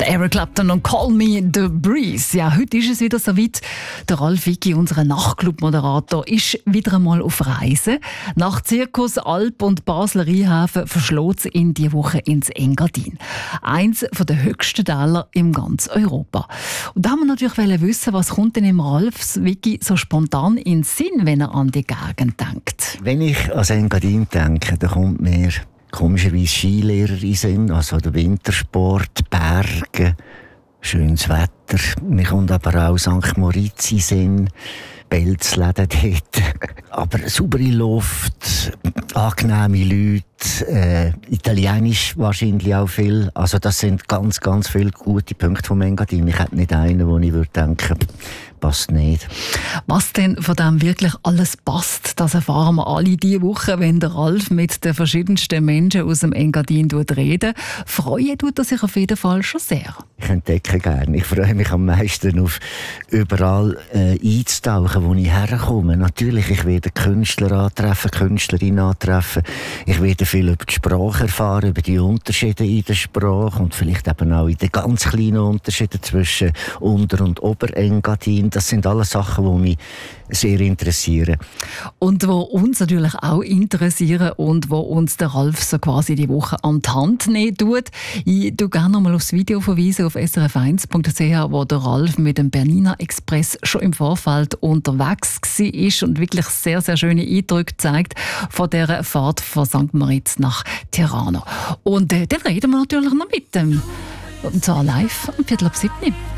Der Eric Clapton und Call Me The Breeze. Ja, heute ist es wieder soweit. Der Ralf Wicki, unser Nachtclub-Moderator, ist wieder einmal auf Reise. Nach Zirkus, Alp und Basler Rheinhafen verschlägt ihn diese Woche ins Engadin. Eins der höchsten Täler in ganz Europa. Und da haben wir natürlich wissen, was kommt denn im Ralf Wicki so spontan in den Sinn, wenn er an die Gegend denkt. Wenn ich an Engadin denke, dann kommt mir komischerweise Skilehrer in den Sinn, also der Wintersport, Berge, schönes Wetter. Mir kommt aber auch St. Moritz in den Sinn, Pelzläden dort. Aber saubere Luft, angenehme Leute, Italienisch wahrscheinlich auch viel. Also das sind ganz, ganz viele gute Punkte vom Engadin. Ich hätte nicht einen, wo ich würde denken, passt nicht. Was denn von dem wirklich alles passt, das erfahren wir alle diese Woche, wenn der Ralf mit den verschiedensten Menschen aus dem Engadin redet. Freuen tut er sich auf jeden Fall schon sehr. Ich entdecke gerne. Ich freue mich am meisten auf überall einzutauchen, wo ich herkomme. Natürlich, ich werde Künstler antreffen, Künstlerinnen antreffen. Ich werde viel über die Sprache erfahren, über die Unterschiede in der Sprache und vielleicht eben auch in den ganz kleinen Unterschieden zwischen Unter- und Oberengadin. Das sind alles Sachen, die mich sehr interessieren. Und die uns natürlich auch interessieren und wo uns der Ralf so quasi die Woche an die Hand nehmen tut. Ich tue gerne noch mal aufs Video verweisen auf srf1.ch, wo der Ralf mit dem Bernina Express schon im Vorfeld unterwegs war und wirklich sehr, sehr schöne Eindrücke zeigt von dieser Fahrt von St. Moritz nach Tirana. Und dann reden wir natürlich noch mit dem. Und zwar live am 6:15.